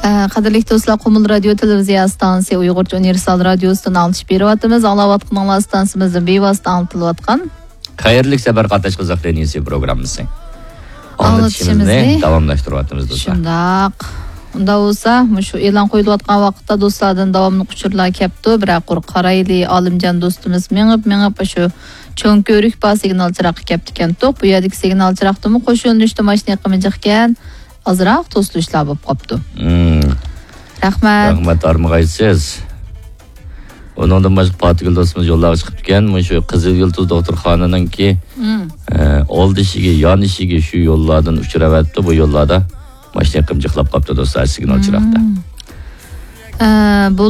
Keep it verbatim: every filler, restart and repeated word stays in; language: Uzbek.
Qadrli do'stlar, Qumul radio televiziya stansiya Uyg'urcha universal radiosidan alışıp beryapmiz. Anglayotgan stansiyamizda bevosita anglatilayotgan Xayrlik safar qatnash qiziq deniysi programmasi. Anlatışimizni davomlashtiryapmiz do'stlar. Shundaq. Unda bo'lsa, shu e'lon qo'yilayotgan vaqtda do'stlardan davomli uchurlar kelibdi. Biroq qur qarayli olimjon do'stimiz mengib-mengib shu cho'nko'rik ba signal chiroq kelibdi ekan. Bu yerdagi signal chiroqdimi qo'shilishdi mashina qilmajaq ekan. Azroq to'slishlar bo'lib qopdi. Hmm. Rahmat. Rahmat armag'aysiz. Ondan başqa Patigil do'stimiz yo'llarga chiqib ekan. Shu Qizil Yulduz doktorxonaninki oldishiga, yonishiga shu yo'llardan uchrayapti. Bu yo'llarda mashina qimjiqlab qopti do'stlar signal chiroqda. Bu